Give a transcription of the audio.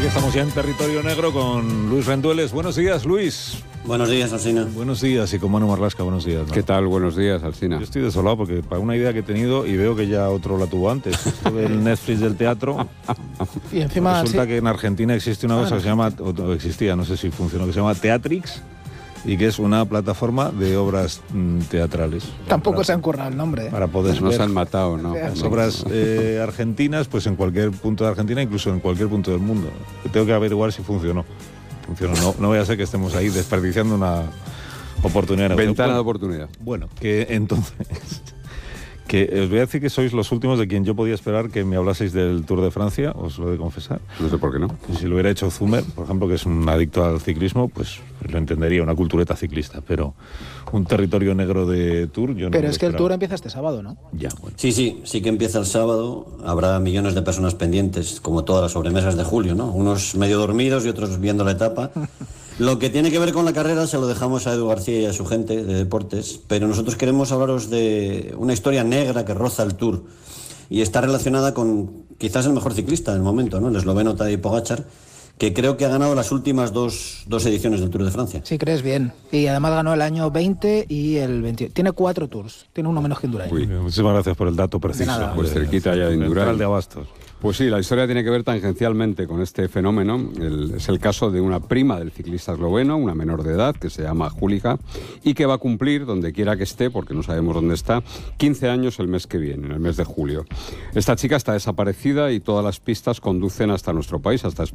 Aquí estamos ya en territorio negro con Luis Rendueles. Buenos días, Luis. Buenos días, Alsina. Buenos días, y con Manu Marlasca, buenos días, ¿no? ¿Qué tal? Buenos días, Alsina. Yo estoy desolado porque para una idea que he tenido, y veo que ya otro la tuvo antes, esto del Netflix del teatro, y encima resulta sí. que en Argentina existe una cosa que se llama, o existía, no sé si funcionó, que se llama Teatrix, y que es una plataforma de obras teatrales. Tampoco se han currado el nombre. Para poder Pues no ver se han matado, ¿no? las obras argentinas, pues en cualquier punto de Argentina, incluso en cualquier punto del mundo. Tengo que averiguar si funcionó. No voy a ser que estemos ahí desperdiciando una oportunidad. Ventana de oportunidad. Bueno, que entonces... que os voy a decir que sois los últimos de quien yo podía esperar que me hablaseis del Tour de Francia, os lo he de confesar. No sé por qué no. Si lo hubiera hecho Zumer, por ejemplo, que es un adicto al ciclismo, pues lo entendería, una cultureta ciclista, pero un territorio negro de Tour, yo no. Pero lo es que el esperaba. Tour empieza este sábado, ¿no? Ya, bueno. Sí que empieza el sábado. Habrá millones de personas pendientes, como todas las sobremesas de julio, ¿no? Unos medio dormidos y otros viendo la etapa. Lo que tiene que ver con la carrera se lo dejamos a Edu García y a su gente de deportes, pero nosotros queremos hablaros de una historia negra que roza el Tour y está relacionada con quizás el mejor ciclista del momento, ¿no? El esloveno Tadej Pogačar, que creo que ha ganado las últimas dos ediciones del Tour de Francia. Sí, crees bien. Y además ganó el año 20 y el 21. Tiene 4 Tours. Tiene uno menos que Indurain. Uy. Muchísimas gracias por el dato preciso. nada. Pues cerquita ya de Indurain. Central de Abastos. Pues sí, la historia tiene que ver tangencialmente con este fenómeno. Es el caso de una prima del ciclista esloveno, una menor de edad, que se llama Julika, y que va a cumplir, donde quiera que esté, porque no sabemos dónde está, 15 años el mes que viene, en el mes de julio. Esta chica está desaparecida y todas las pistas conducen hasta nuestro país, hasta España.